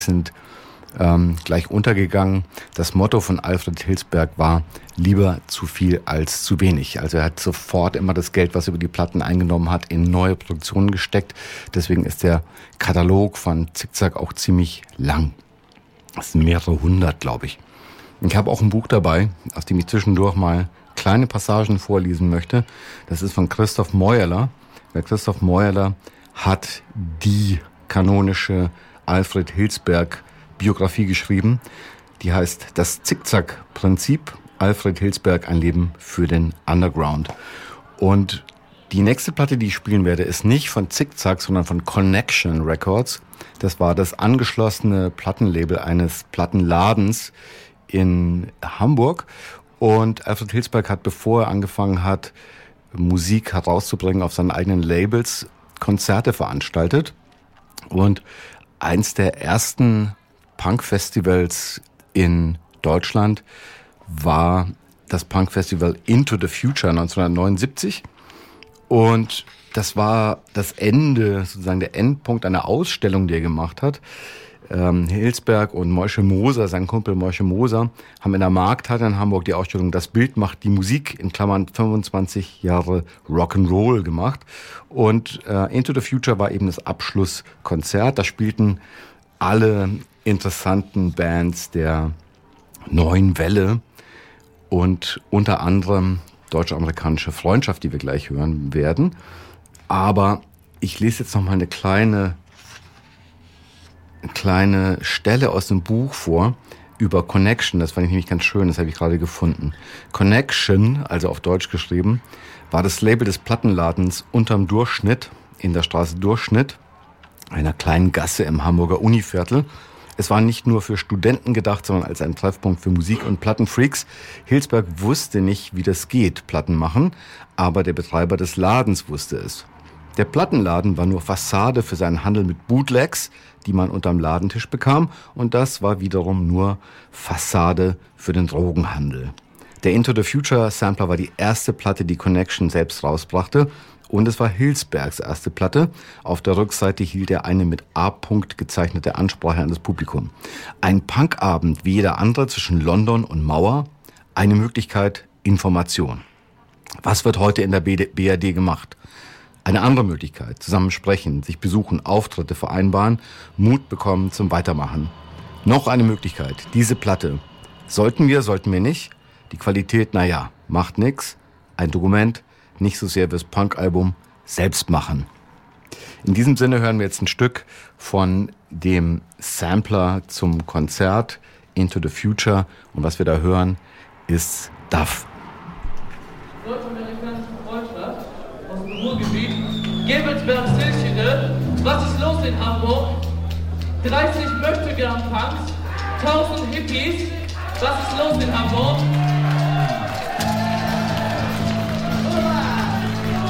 sind gleich untergegangen. Das Motto von Alfred Hilsberg war: lieber zu viel als zu wenig. Also er hat sofort immer das Geld, was er über die Platten eingenommen hat, in neue Produktionen gesteckt. Deswegen ist der Katalog von Zickzack auch ziemlich lang. Das sind mehrere hundert, glaube ich. Ich habe auch ein Buch dabei, aus dem ich zwischendurch mal kleine Passagen vorlesen möchte. Das ist von Christoph Meuerler. Der Christoph Meuerler hat die kanonische Alfred Hilsberg Biografie geschrieben. Die heißt Das Zickzack-Prinzip. Alfred Hilsberg, ein Leben für den Underground. Und die nächste Platte, die ich spielen werde, ist nicht von Zickzack, sondern von Connection Records. Das war das angeschlossene Plattenlabel eines Plattenladens in Hamburg. Und Alfred Hilsberg hat, bevor er angefangen hat, Musik herauszubringen auf seinen eigenen Labels, Konzerte veranstaltet. Und eins der ersten Punk-Festivals in Deutschland war das Punk-Festival Into the Future 1979. Und das war das Ende, sozusagen der Endpunkt einer Ausstellung, die er gemacht hat. Hilsberg und Moishe Moser, sein Kumpel Moishe Moser, haben in der Markthalle in Hamburg die Ausstellung Das Bild macht die Musik, in Klammern 25 Jahre Rock'n'Roll gemacht. Und Into the Future war eben das Abschlusskonzert. Da spielten alle interessanten Bands der neuen Welle und unter anderem Deutsch-Amerikanische Freundschaft, die wir gleich hören werden. Aber ich lese jetzt noch mal eine kleine Stelle aus dem Buch vor über Connection. Das fand ich nämlich ganz schön, das habe ich gerade gefunden. Connection, also auf Deutsch geschrieben, war das Label des Plattenladens Unterm Durchschnitt in der Straße Durchschnitt, einer kleinen Gasse im Hamburger Univiertel. Es war nicht nur für Studenten gedacht, sondern als ein Treffpunkt für Musik- und Plattenfreaks. Hilsberg wusste nicht, wie das geht, Platten machen, aber der Betreiber des Ladens wusste es. Der Plattenladen war nur Fassade für seinen Handel mit Bootlegs, die man unterm Ladentisch bekam, und das war wiederum nur Fassade für den Drogenhandel. Der Into the Future Sampler war die erste Platte, die Connection selbst rausbrachte, und es war Hilsbergs erste Platte. Auf der Rückseite hielt er eine mit A-Punkt gezeichnete Ansprache an das Publikum. Ein Punkabend wie jeder andere zwischen London und Mauer, eine Möglichkeit, Information. Was wird heute in der BRD gemacht? Eine andere Möglichkeit, zusammen sprechen, sich besuchen, Auftritte vereinbaren, Mut bekommen zum Weitermachen. Noch eine Möglichkeit, diese Platte. Sollten wir nicht? Die Qualität, naja, macht nix. Ein Dokument, nicht so sehr fürs Punk-Album, selbst machen. In diesem Sinne hören wir jetzt ein Stück von dem Sampler zum Konzert Into the Future. Und was wir da hören, ist Duff. Deutsch-amerikanische Freundschaft aus dem Ruhrgebiet. Gebelsberg-Silchede. Was ist los in Hamburg? 30 Möchtegern-Punks, 1000 Hippies. Was ist los in Hamburg?